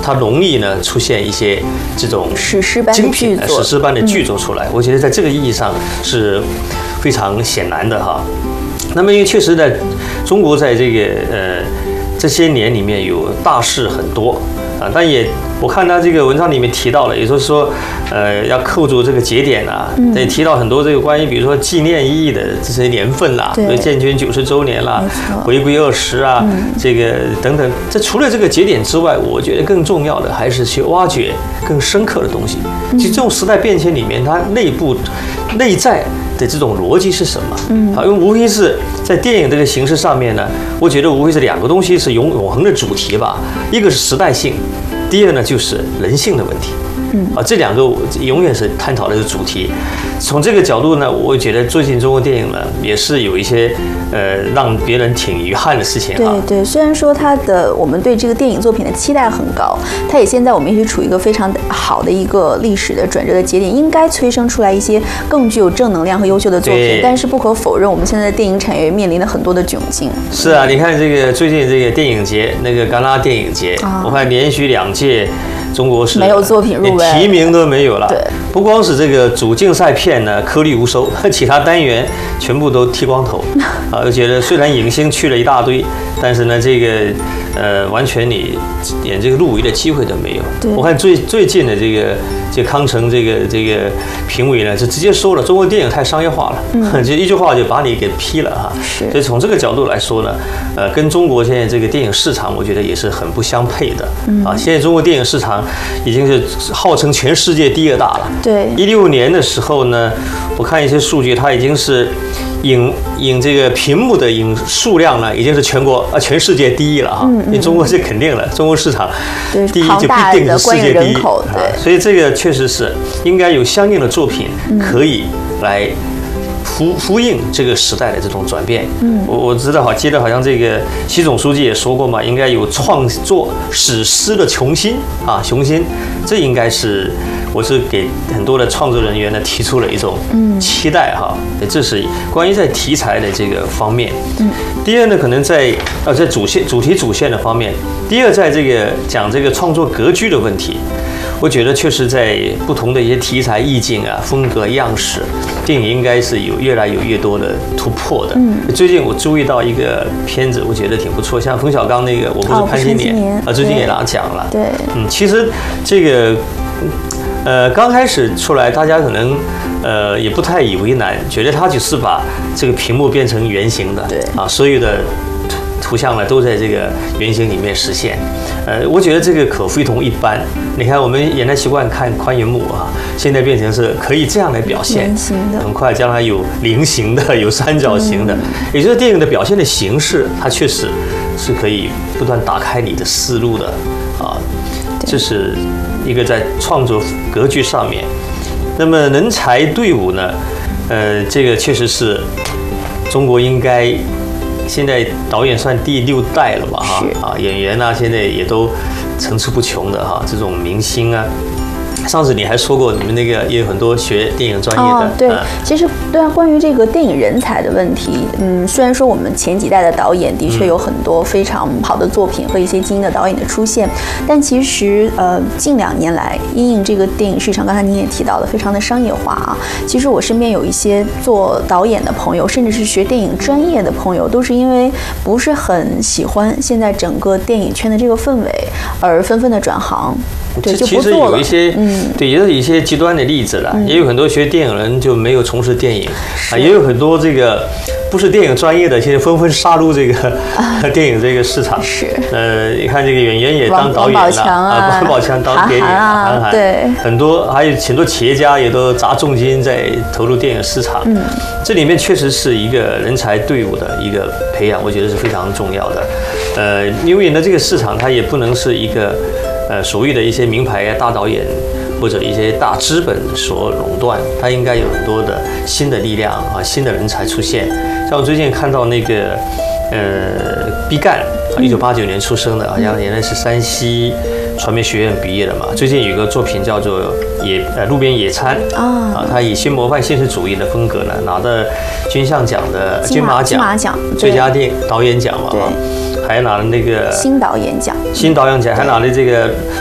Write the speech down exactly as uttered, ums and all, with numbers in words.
它容易呢出现一些这种史诗般的剧作， 史诗般的剧作出来。嗯、我觉得在这个意义上是非常显然的哈。那么因为确实在中国在这个呃这些年里面有大事很多啊，但也我看他这个文章里面提到了，也就是说，呃，要扣住这个节点啊，也、嗯、提到很多这个关于比如说纪念意义的这些年份啦，比如建军九十周年啦，回归二十啊，嗯、这个等等。这除了这个节点之外，我觉得更重要的还是去挖掘更深刻的东西。其实这种时代变迁里面，它内部内在的这种逻辑是什么？嗯，啊，因为无非是在电影这个形式上面呢，我觉得无非是两个东西是永永恒的主题吧，一个是时代性。第二呢，就是人性的问题，嗯啊，这两个永远是探讨的主题。从这个角度呢，我觉得最近中国电影呢也是有一些呃让别人挺遗憾的事情。 对对，虽然说它的我们对这个电影作品的期待很高，它也现在我们也许处于一个非常好的一个历史的转折的节点，应该催生出来一些更具有正能量和优秀的作品。但是不可否认，我们现在的电影产业面临了很多的窘境。 是啊，你看这个最近这个电影节，那个戛纳电影节，啊、我看连续两届。中国是没有作品入围， 连提名都没有了。 对， 不光是这个主竞赛片呢颗粒无收，其他单元全部都剃光头。啊，我觉得虽然影星去了一大堆，但是呢，这个呃，完全你连这个入围的机会都没有。我看最最近的这个这个康城这个这个评委呢，就直接说了，中国电影太商业化了，嗯，就一句话就把你给批了哈。 是。 所以从这个角度来说呢，呃，跟中国现在这个电影市场，我觉得也是很不相配的。嗯。啊，现在中国电影市场已经是号称全世界第二大了。 对。 一六年的时候呢，我看一些数据，它已经是影影这个屏幕的影数量呢，已经是全国啊全世界第一了哈。嗯嗯。因为中国是肯定了，中国市场第一就必定是世界第一。 对。 所以这个确实是应该有相应的作品可以来呼呼应这个时代的这种转变。嗯，我我知道哈，记得好像这个习总书记也说过嘛，应该有创作史诗的雄心啊，雄心，这应该是我是给很多的创作人员呢提出了一种期待哈。这是关于在题材的这个方面。嗯，第二呢，可能在呃在主线主题主线的方面，第二在这个讲这个创作格局的问题。我觉得确实在不同的一些题材意境啊、风格样式，电影应该是有越来有越多的突破的。嗯，最近我注意到一个片子，我觉得挺不错，像冯小刚那个《我不是潘金莲》啊，最近也拿奖了。 对， 嗯，其实这个呃刚开始出来，大家可能呃也不太以为难，觉得他只是把这个屏幕变成圆形的， 对啊，所有的图像呢都在这个圆形里面实现。呃，我觉得这个可非同一般。你看，我们原来习惯看宽银幕啊，现在变成是可以这样来表现， 圆形的， 很快将来有菱形的，有三角形的，嗯、也就是电影的表现的形式，它确实是可以不断打开你的思路的啊。这是一个在创作格局上面。那么人才队伍呢，呃，这个确实是中国应该。现在导演算第六代了吧哈啊，演员啊现在也都层出不穷的哈，这种明星啊。上次你还说过，你们那个也有很多学电影专业的。 哦，对，嗯、其实对啊，关于这个电影人才的问题，嗯，虽然说我们前几代的导演的确有很多非常好的作品和一些精英的导演的出现，但其实呃近两年来，因应这个电影市场，刚才您也提到了，非常的商业化啊。其实我身边有一些做导演的朋友，甚至是学电影专业的朋友，都是因为不是很喜欢现在整个电影圈的这个氛围，而纷纷的转行。对，就不做了。 其实有一些，嗯，对，也有一些极端的例子了，嗯、也有很多学电影人就没有从事电影，啊，也有很多这个不是电影专业的，现在纷纷杀入这个、啊、电影这个市场。 是， 呃，你看这个演员也当导演了， 啊， 王宝强当电影， 韩寒，对， 很多还有很多企业家也都砸重金在投入电影市场。嗯，这里面确实是一个人才队伍的一个培养，我觉得是非常重要的。呃，因为呢，这个市场它也不能是一个。呃，所谓的一些名牌大导演或者一些大资本所垄断，它应该有很多的新的力量啊，新的人才出现。像我最近看到那个呃毕赣啊，一九八九年出生的，好像原来是山西传媒学院毕业的嘛。最近有个作品叫做野呃路边野餐啊，他以新模范现实主义的风格呢，拿的金像奖的金马奖最佳电导演奖嘛。还拿了那个新导演奖， 新导演奖还拿了这个